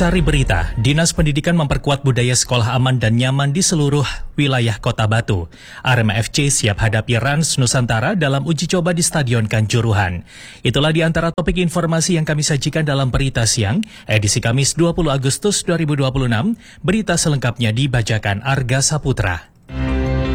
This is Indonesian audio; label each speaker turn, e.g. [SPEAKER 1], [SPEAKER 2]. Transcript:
[SPEAKER 1] Intisari Berita, Dinas Pendidikan memperkuat budaya sekolah aman dan nyaman di seluruh wilayah Kota Batu. Arema FC siap hadapi Rans Nusantara dalam uji coba di Stadion Kanjuruhan. Itulah di antara topik informasi yang kami sajikan dalam Berita Siang, edisi Kamis 20 Agustus 2026. Berita selengkapnya dibacakan Arga Saputra.